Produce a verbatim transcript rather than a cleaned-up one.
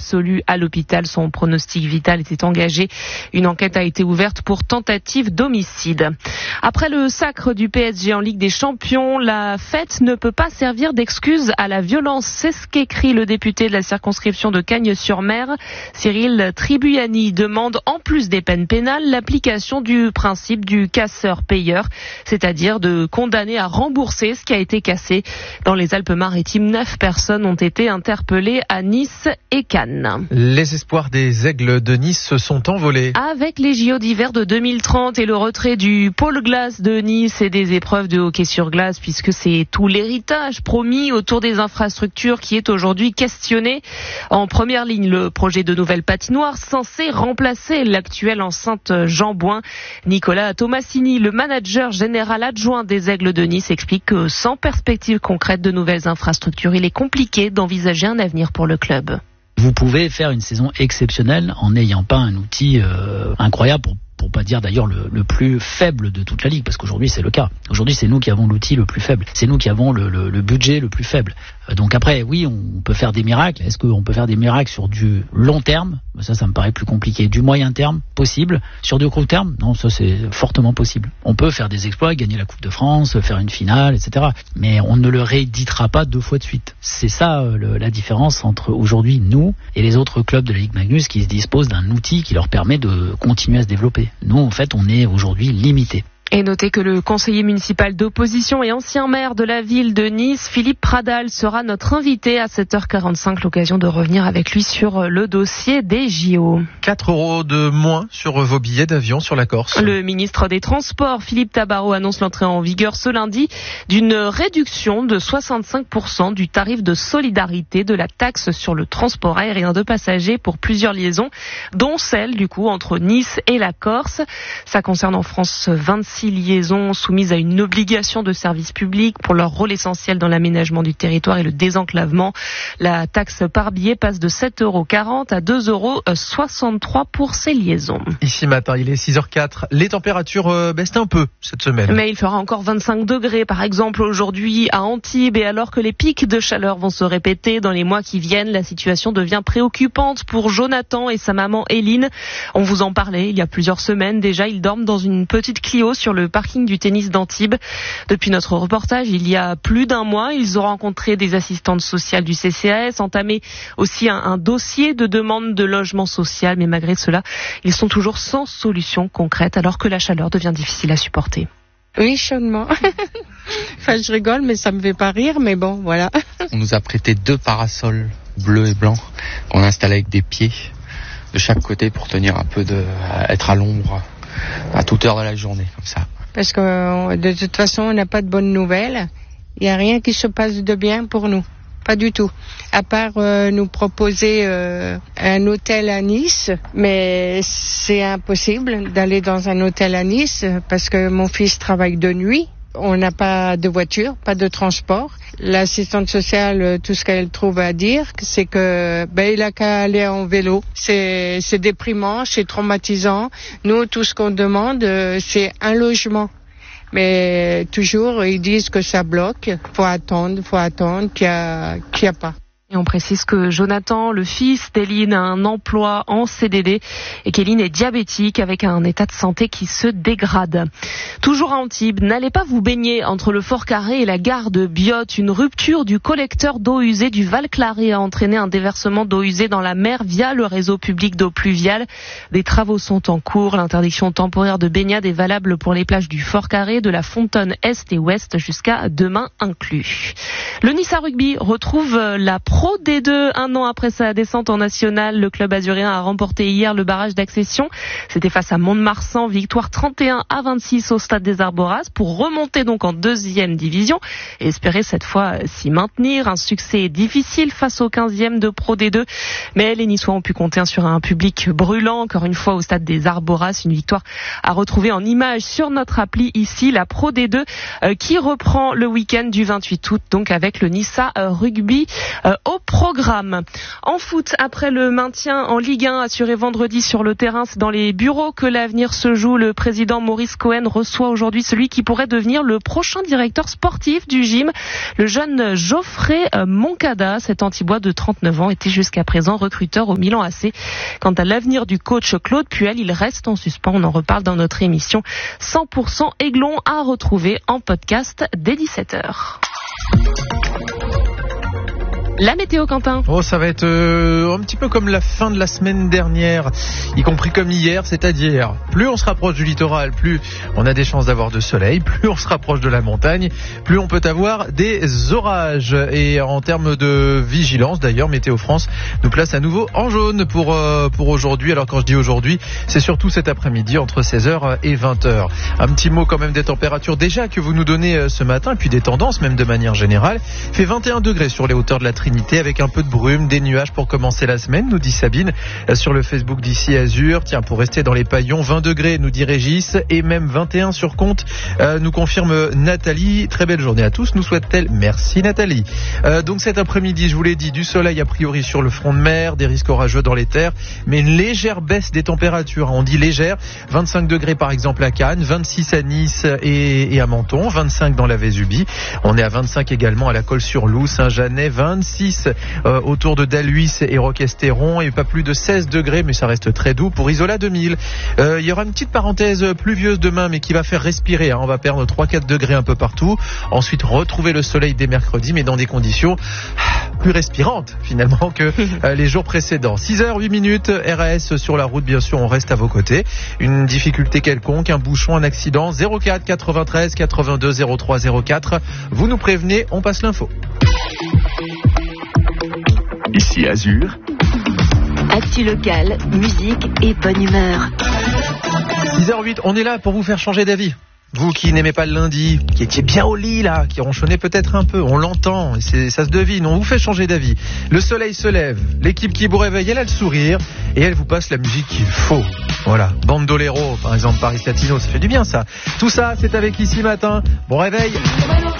absolue à l'hôpital. Son pronostic vital était engagé. Une enquête a été ouverte pour tentative d'homicide. Après le sacre du P S G en Ligue des Champions, la fête ne peut pas servir d'excuse à la violence. C'est ce qu'écrit le député de la circonscription de Cagnes-sur-Mer. Cyril Tribuyani demande, en plus des peines pénales, l'application du principe du casseur-payeur, c'est-à-dire de condamner à rembourser ce qui a été cassé. Dans les Alpes-Maritimes, neuf personnes ont été interpellées à Nice et Cannes. Les espoirs des Aigles de Nice se sont envolés. Avec les J O d'hiver de deux mille trente et le retrait du pôle glace de Nice et des épreuves de hockey sur glace, puisque c'est tout l'héritage promis autour des infrastructures qui est aujourd'hui questionné. En première ligne, le projet de nouvelle patinoire censé remplacer l'actuelle enceinte Jean Bouin. Nicolas Tomassini, le manager général adjoint des Aigles de Nice, explique que sans perspective concrète de nouvelles infrastructures, il est compliqué d'envisager un avenir pour le club. Vous pouvez faire une saison exceptionnelle en n'ayant pas un outil euh, incroyable pour pour pas dire d'ailleurs le, le plus faible de toute la ligue, parce qu'aujourd'hui c'est le cas. Aujourd'hui c'est nous qui avons l'outil le plus faible, c'est nous qui avons le, le, le budget le plus faible. Euh, donc après oui, on peut faire des miracles. Est-ce qu'on peut faire des miracles sur du long terme ? Ça, ça me paraît plus compliqué. Du moyen terme, possible. Sur du court terme, non, ça c'est fortement possible. On peut faire des exploits, gagner la Coupe de France, faire une finale, et cetera. Mais on ne le rééditera pas deux fois de suite. C'est ça euh, le, la différence entre aujourd'hui nous et les autres clubs de la Ligue Magnus qui se disposent d'un outil qui leur permet de continuer à se développer. Nous, en fait, on est aujourd'hui limité. Et notez que le conseiller municipal d'opposition et ancien maire de la ville de Nice, Philippe Pradal, sera notre invité à sept heures quarante-cinq. L'occasion de revenir avec lui sur le dossier des J O. quatre euros de moins sur vos billets d'avion sur la Corse. Le ministre des Transports, Philippe Tabarot, annonce l'entrée en vigueur ce lundi d'une réduction de soixante-cinq pour cent du tarif de solidarité de la taxe sur le transport aérien de passagers pour plusieurs liaisons, dont celle du coup entre Nice et la Corse. Ça concerne en France vingt-six liaisons soumises à une obligation de service public pour leur rôle essentiel dans l'aménagement du territoire et le désenclavement. La taxe par billet passe de sept euros quarante à deux euros soixante-trois pour ces liaisons. Ici matin, il est six heures quatre. Les températures euh, baissent un peu cette semaine. Mais il fera encore vingt-cinq degrés par exemple aujourd'hui à Antibes, et alors que les pics de chaleur vont se répéter dans les mois qui viennent, la situation devient préoccupante pour Jonathan et sa maman Éline. On vous en parlait il y a plusieurs semaines déjà. Ils dorment dans une petite Clio sur le parking du tennis d'Antibes. Depuis notre reportage, il y a plus d'un mois, ils ont rencontré des assistantes sociales du C C A S, entamé aussi un, un dossier de demande de logement social, mais malgré cela, ils sont toujours sans solution concrète alors que la chaleur devient difficile à supporter. Oui, chaudement. Enfin, je rigole, mais ça me fait pas rire, mais bon, voilà. On nous a prêté deux parasols bleus et blancs qu'on a installés avec des pieds de chaque côté pour tenir un peu de, être à l'ombre à toute heure de la journée, comme ça. Parce que de toute façon, on n'a pas de bonnes nouvelles. Il n'y a rien qui se passe de bien pour nous. Pas du tout. À part euh, nous proposer euh, un hôtel à Nice, mais c'est impossible d'aller dans un hôtel à Nice parce que mon fils travaille de nuit. On n'a pas de voiture, pas de transport. L'assistante sociale, tout ce qu'elle trouve à dire, c'est que ben il a qu'à aller en vélo. C'est c'est déprimant, c'est traumatisant. Nous, tout ce qu'on demande, c'est un logement. Mais toujours, ils disent que ça bloque. Faut attendre, faut attendre qu'il y a qu'il y a pas. Et on précise que Jonathan, le fils d'Éline, a un emploi en C D D et qu'Éline est diabétique avec un état de santé qui se dégrade. Toujours à Antibes, n'allez pas vous baigner entre le Fort Carré et la gare de Biote. Une rupture du collecteur d'eau usée du Val-Claré a entraîné un déversement d'eau usée dans la mer via le réseau public d'eau pluviale. Des travaux sont en cours. L'interdiction temporaire de baignade est valable pour les plages du Fort Carré, de la Fontaine Est et Ouest jusqu'à demain inclus. Le Nice Rugby retrouve la Pro D deux. Un an après sa descente en nationale, le club azuréen a remporté hier le barrage d'accession. C'était face à Mont-de-Marsan, victoire trente et un à vingt-six au stade des Arboras pour remonter donc en deuxième division et espérer cette fois s'y maintenir. Un succès difficile face au quinzième de Pro D deux, mais les Niçois ont pu compter sur un public brûlant encore une fois au stade des Arboras. Une victoire à retrouver en images sur notre appli ici, la Pro D deux euh, qui reprend le week-end du vingt-huit août donc avec le Nice Rugby euh, au programme. En foot, après le maintien en Ligue un assuré vendredi sur le terrain, c'est dans les bureaux que l'avenir se joue. Le président Maurice Cohen reçoit aujourd'hui celui qui pourrait devenir le prochain directeur sportif du gym, le jeune Geoffrey Moncada. Cet Antibois de trente-neuf ans était jusqu'à présent recruteur au Milan A C. Quant à l'avenir du coach Claude Puel, il reste en suspens. On en reparle dans notre émission cent pour cent Aiglon à retrouver en podcast dès dix-sept heures. La météo, Quentin. Oh, ça va être euh, un petit peu comme la fin de la semaine dernière, y compris comme hier, c'est-à-dire plus on se rapproche du littoral, plus on a des chances d'avoir de soleil, plus on se rapproche de la montagne, plus on peut avoir des orages. Et en termes de vigilance, d'ailleurs, Météo France nous place à nouveau en jaune pour euh, pour aujourd'hui. Alors quand je dis aujourd'hui, c'est surtout cet après-midi entre seize heures et vingt heures. Un petit mot quand même des températures déjà que vous nous donnez ce matin, et puis des tendances même de manière générale. Il fait vingt et un degrés sur les hauteurs de la Trinité, avec un peu de brume, des nuages pour commencer la semaine, nous dit Sabine sur le Facebook d'ici Azur. Tiens, pour rester dans les paillons, vingt degrés, nous dit Régis, et même vingt et un sur Comte, euh, nous confirme Nathalie. Très belle journée à tous, nous souhaite-t-elle. Merci Nathalie. Euh, donc cet après-midi, je vous l'ai dit, du soleil a priori sur le front de mer, des risques orageux dans les terres, mais une légère baisse des températures. On dit légère, vingt-cinq degrés par exemple à Cannes, vingt-six à Nice et, et à Menton, vingt-cinq dans la Vésubie. On est à vingt-cinq également à la Colle-sur-Loup, Saint-Janet, vingt-six Euh, autour de Daluis et Roquestéron, et pas plus de seize degrés, mais ça reste très doux pour Isola deux mille. Euh, il y aura une petite parenthèse pluvieuse demain, mais qui va faire respirer, hein. On va perdre trois à quatre degrés un peu partout. Ensuite, retrouver le soleil dès mercredi, mais dans des conditions plus respirantes finalement que euh, les jours précédents. six heures huit minutes, R A S sur la route, bien sûr, on reste à vos côtés. Une difficulté quelconque, un bouchon, un accident, zéro quatre quatre-vingt-treize quatre-vingt-deux zéro trois zéro quatre. Vous nous prévenez, on passe l'info. Ici Azur. Actu locale, musique et bonne humeur. six heures huit, on est là pour vous faire changer d'avis. Vous qui n'aimez pas le lundi, qui étiez bien au lit là, qui ronchonnez peut-être un peu, on l'entend, c'est, ça se devine, on vous fait changer d'avis. Le soleil se lève, l'équipe qui vous réveille, elle a le sourire, et elle vous passe la musique qu'il faut. Voilà, Bandolero, par exemple, Paris Latino, ça fait du bien ça. Tout ça, c'est avec Ici Matin. Bon réveil.